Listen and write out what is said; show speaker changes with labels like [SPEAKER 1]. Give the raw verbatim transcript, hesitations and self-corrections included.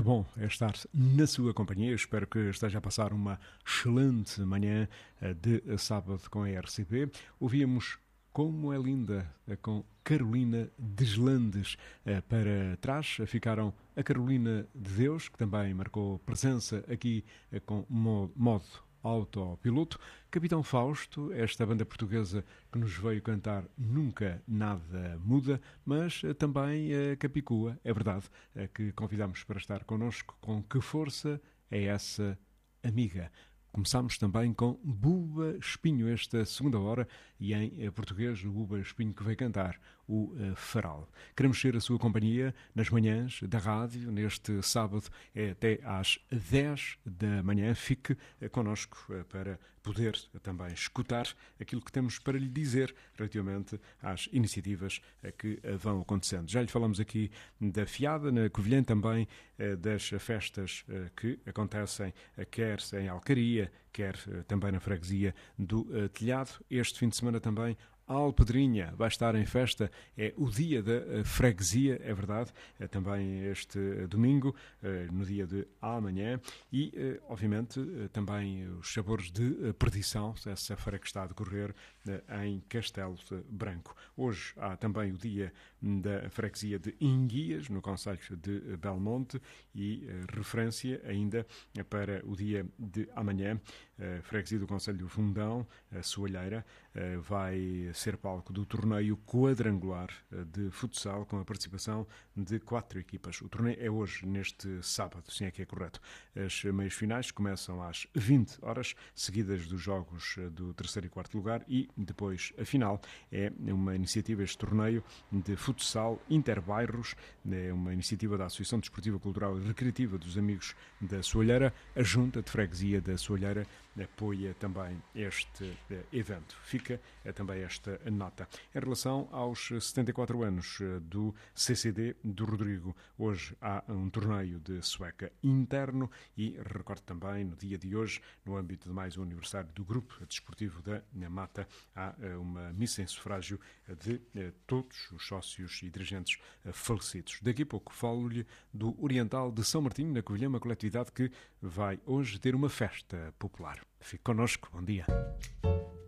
[SPEAKER 1] bom é estar na sua companhia. Espero que esteja a passar uma excelente manhã de sábado com a R C P. Ouvíamos Como é Linda com Carolina Deslandes. Para trás ficaram a Carolina de Deus, que também marcou presença aqui com modo autopiloto. Capitão Fausto, esta banda portuguesa que nos veio cantar Nunca Nada Muda, mas também a Capicua, é verdade, que convidamos para estar connosco. Com que força é essa, amiga? Começámos também com Buba Espinho, esta segunda hora, e em português o Buba Espinho que veio cantar o Faral. Queremos ser a sua companhia nas manhãs da rádio, neste sábado é até às dez da manhã. Fique connosco para poder também escutar aquilo que temos para lhe dizer relativamente às iniciativas que vão acontecendo. Já lhe falamos aqui da Fiada, na Covilhã, também das festas que acontecem quer em Alcaria, quer também na freguesia do Telhado. Este fim de semana também Alpedrinha vai estar em festa, é o dia da freguesia, é verdade, é também este domingo, no dia de amanhã, e obviamente também os sabores de perdição, essa feira que está a decorrer em Castelo Branco. Hoje há também o dia da freguesia de Inguias, no concelho de Belmonte, e referência ainda para o dia de amanhã, a freguesia do concelho do Fundão, a Soalheira, vai ser palco do torneio quadrangular de futsal com a participação de quatro equipas. O torneio é hoje, neste sábado, sim é que é correto. As meias finais começam às vinte horas, seguidas dos jogos do terceiro e quarto lugar, e depois a final. É uma iniciativa, este torneio de futsal interbairros, é uma iniciativa da Associação Desportiva, Cultural e Recreativa dos Amigos da Soalheira. A Junta de Freguesia da Soalheira apoia também este evento. Fica também esta nota. Em relação aos setenta e quatro anos do C C D do Rodrigo, hoje há um torneio de sueca interno e recordo também, no dia de hoje, no âmbito de mais um aniversário do Grupo Desportivo da Mata, há uma missa em sufrágio de todos os sócios e dirigentes falecidos. Daqui a pouco falo-lhe do Oriental de São Martinho, na Covilhã, uma coletividade que vai hoje ter uma festa popular. Fique connosco, bom dia.